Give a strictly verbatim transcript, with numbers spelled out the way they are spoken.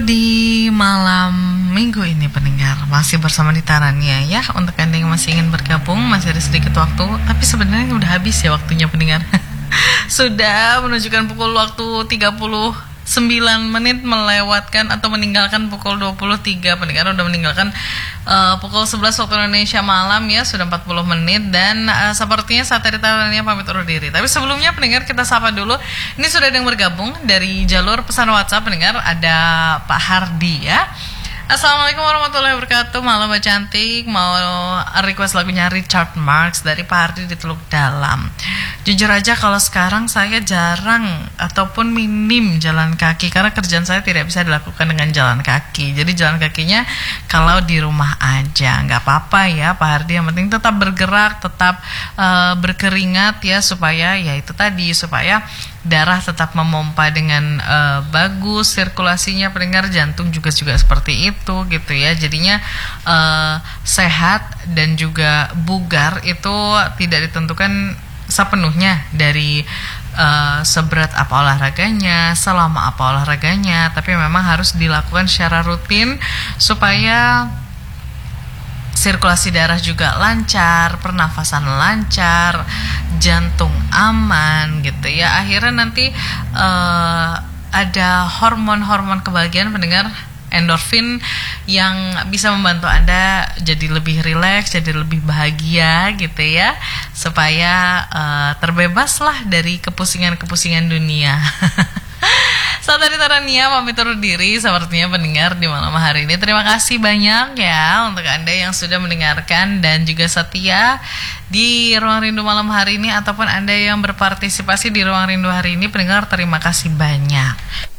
di malam minggu ini pendengar, masih bersama Ditarania ya. Untuk Anda yang masih ingin bergabung, masih ada sedikit waktu, tapi sebenarnya udah habis ya waktunya pendengar. Sudah menunjukkan pukul waktu tiga puluh sembilan menit melewatkan atau meninggalkan pukul dua puluh tiga. Pendengar udah meninggalkan uh, pukul sebelas waktu Indonesia malam ya, sudah empat puluh menit. Dan uh, sepertinya saat Ditarania pamit undur diri. Tapi sebelumnya pendengar, kita sapa dulu. Ini sudah ada yang bergabung dari jalur pesan WhatsApp pendengar, ada Pak Hardi ya. Assalamualaikum warahmatullahi wabarakatuh. Malam Mbak Cantik, mau request lagunya Richard Marx dari Pak Hardi di Teluk Dalam. Jujur aja kalau sekarang saya jarang ataupun minim jalan kaki, karena kerjaan saya tidak bisa dilakukan dengan jalan kaki. Jadi jalan kakinya kalau di rumah aja, nggak apa-apa ya Pak Hardi. Yang penting tetap bergerak, tetap uh, berkeringat ya, supaya ya itu tadi, supaya darah tetap memompa dengan uh, bagus sirkulasinya pendengar. Jantung juga juga seperti itu gitu ya. Jadinya uh, sehat dan juga bugar itu tidak ditentukan sepenuhnya dari uh, seberat apa olahraganya, selama apa olahraganya, tapi memang harus dilakukan secara rutin supaya sirkulasi darah juga lancar, pernafasan lancar, jantung aman gitu ya. Akhirnya nanti uh, ada hormon-hormon kebahagiaan pendengar, endorfin, yang bisa membantu Anda jadi lebih rileks, jadi lebih bahagia gitu ya, supaya uh, terbebas lah dari kepusingan-kepusingan dunia. Saat Ditarania pamit undur diri sepertinya pendengar di malam hari ini. Terima kasih banyak ya untuk Anda yang sudah mendengarkan dan juga setia di Ruang Rindu malam hari ini, ataupun Anda yang berpartisipasi di Ruang Rindu hari ini pendengar, terima kasih banyak.